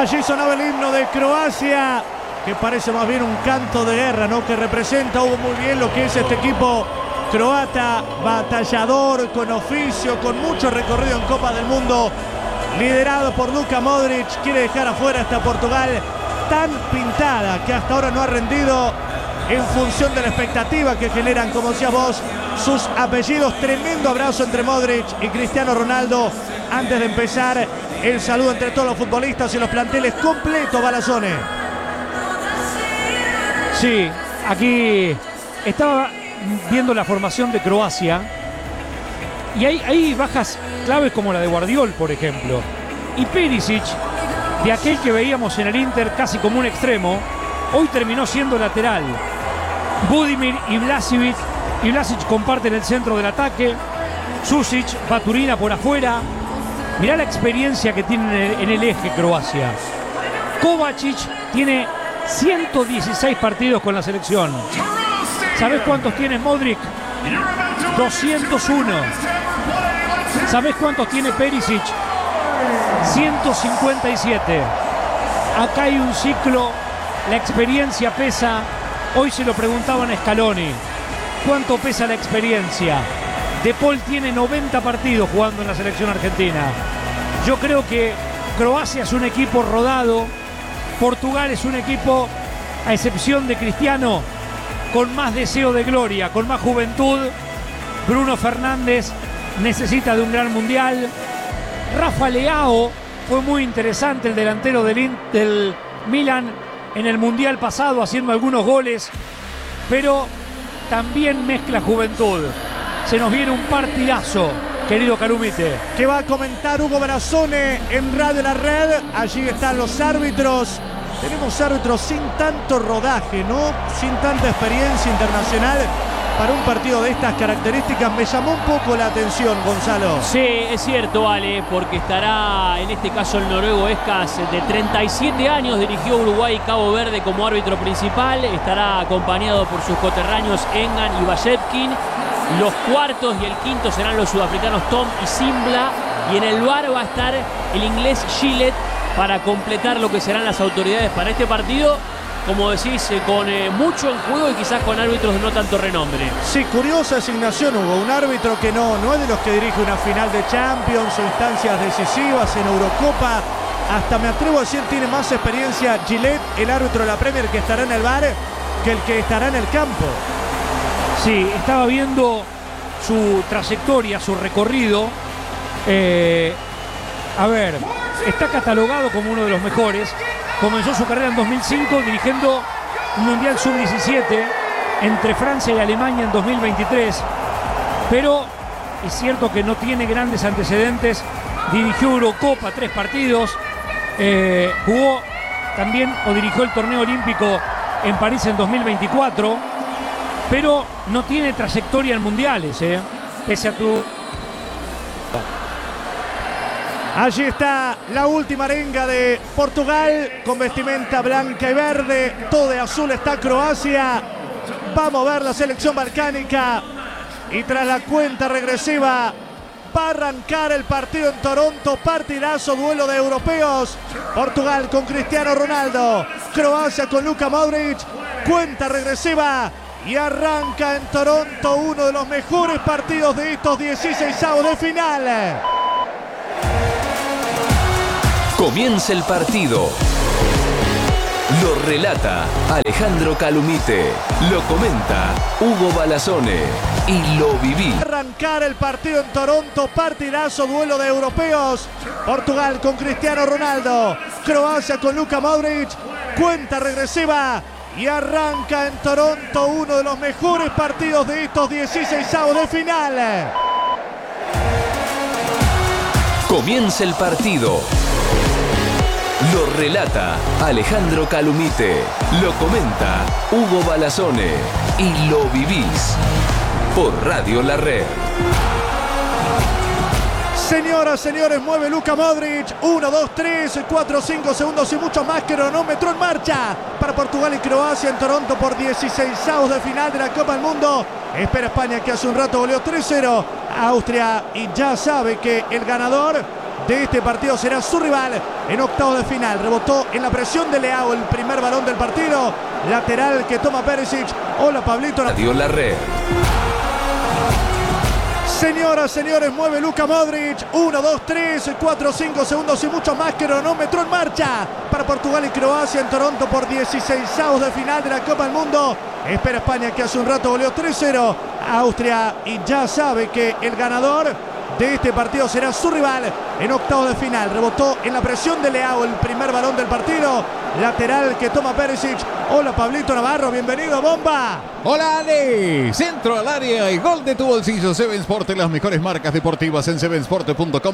Allí sonaba el himno de Croacia, que parece más bien un canto de guerra, ¿no? Que representa muy bien lo que es este equipo croata, batallador, con oficio, con mucho recorrido en Copa del Mundo, liderado por Luka Modric. Quiere dejar afuera esta Portugal tan pintada que hasta ahora no ha rendido en función de la expectativa que generan, como decías vos, sus apellidos. Tremendo abrazo entre Modric y Cristiano Ronaldo antes de empezar el saludo entre todos los futbolistas y los planteles completos. Balazzone. Sí, aquí estaba viendo la formación de Croacia y hay bajas claves como la de Guardiol, por ejemplo, y Perisic, de aquel que veíamos en el Inter casi como un extremo, hoy terminó siendo lateral. Budimir y Vlasic comparten el centro del ataque. Susic, Baturina por afuera. Mirá la experiencia que tiene en el eje Croacia. Kovacic tiene 116 partidos con la selección. ¿Sabés cuántos tiene Modric? 201. ¿Sabés cuántos tiene Perisic? 157. Acá hay un ciclo, la experiencia pesa. Hoy se lo preguntaban a Scaloni. ¿Cuánto pesa la experiencia? De Paul tiene 90 partidos jugando en la selección argentina. Yo creo que Croacia es un equipo rodado. Portugal es un equipo, a excepción de Cristiano, con más deseo de gloria, con más juventud. Bruno Fernández necesita de un gran mundial. Rafa Leao fue muy interesante, el delantero del Milan en el mundial pasado, haciendo algunos goles, pero también mezcla juventud. Se nos viene un partidazo, querido Calumite. Que va a comentar Hugo Balazzone en Radio La Red. Allí están los árbitros. Tenemos árbitros sin tanto rodaje, ¿no? Sin tanta experiencia internacional para un partido de estas características. Me llamó un poco la atención, Gonzalo. Sí, es cierto, Ale, porque estará en este caso el noruego Escas, de 37 años, dirigió Uruguay y Cabo Verde como árbitro principal. Estará acompañado por sus coterráneos Engan y Bajevkin. Los cuartos y el quinto serán los sudafricanos Tom y Simbla. Y en el VAR va a estar el inglés Gillett para completar lo que serán las autoridades para este partido. Como decís, con mucho en juego y quizás con árbitros de no tanto renombre. Sí, curiosa asignación, Hugo. Un árbitro que no es de los que dirige una final de Champions o instancias decisivas en Eurocopa. Hasta me atrevo a decir, tiene más experiencia Gillett, el árbitro de la Premier, que estará en el VAR, que el que estará en el campo. Sí, estaba viendo su trayectoria, su recorrido. A ver, está catalogado como uno de los mejores. Comenzó su carrera en 2005 dirigiendo un Mundial Sub-17 entre Francia y Alemania en 2023. Pero es cierto que no tiene grandes antecedentes. Dirigió Eurocopa 3 partidos. Jugó también o dirigió el torneo olímpico en París en 2024. Pero no tiene trayectoria en mundiales, pese a tu... Allí está la última arenga de Portugal, con vestimenta blanca y verde. Todo de azul está Croacia. Vamos a ver la selección balcánica. Y tras la cuenta regresiva, va a arrancar el partido en Toronto. Partidazo, duelo de europeos. Portugal con Cristiano Ronaldo. Croacia con Luka Modric. Cuenta regresiva. Y arranca en Toronto uno de los mejores partidos de estos 16avos de final. Comienza el partido. Lo relata Alejandro Calumite. Lo comenta Hugo Balazzone. Y lo viví. Arrancar el partido en Toronto. Partidazo, duelo de europeos. Portugal con Cristiano Ronaldo. Croacia con Luka Modric. Cuenta regresiva. Y arranca en Toronto uno de los mejores partidos de estos 16avos de final. Comienza el partido. Lo relata Alejandro Calumite. Lo comenta Hugo Balazzone. Y lo vivís por Radio La Red. Señoras, señores, mueve Luka Modric. 1, 2, 3, 4, 5 segundos y mucho más. Cronómetro en marcha para Portugal y Croacia en Toronto por 16avos de final de la Copa del Mundo. Espera España, que hace un rato goleó 3-0 a Austria y ya sabe que el ganador de este partido será su rival en octavos de final. Rebotó en la presión de Leao el primer balón del partido. Lateral que toma Perisic. Hola, Pablito. Dio la red. Señoras, señores, mueve Luka Modric. 1, 2, 3, 4, 5 segundos y mucho más. Cronómetro en marcha para Portugal y Croacia en Toronto por 16avos de final de la Copa del Mundo. Espera España, que hace un rato goleó 3-0 a Austria y ya sabe que el ganador de este partido será su rival en octavos de final. Rebotó en la presión de Leao el primer balón del partido. Lateral que toma Perisic. Hola, Pablito Navarro, bienvenido, bomba. Hola, Ale. Centro al área y gol de tu bolsillo. Seven Sport, las mejores marcas deportivas en sevensport.com.